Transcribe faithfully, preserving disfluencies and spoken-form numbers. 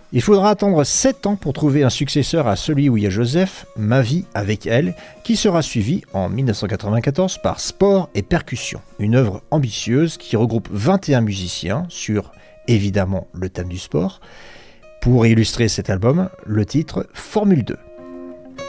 Il faudra attendre sept ans pour trouver un successeur à celui où il y a Joseph, Ma vie avec elle, qui sera suivi en dix-neuf cent quatre-vingt-quatorze par Sport et Percussion, une œuvre ambitieuse qui regroupe vingt et un musiciens sur, évidemment, le thème du sport. Pour illustrer cet album, le titre Formule deux.